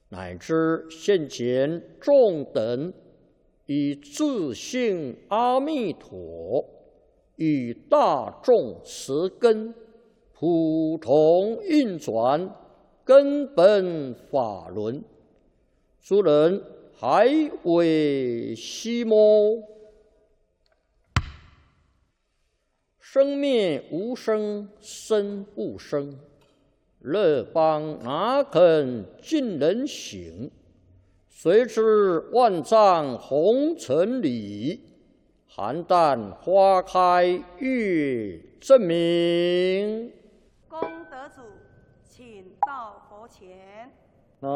乃至现前众等，以自性阿弥陀与大众持根，普通运转根本法轮，诸人还未悉么？生灭无生，生不生。乐邦哪肯尽人行？谁知万丈红尘里，邯郸花开月正明。 功德主，请到佛前。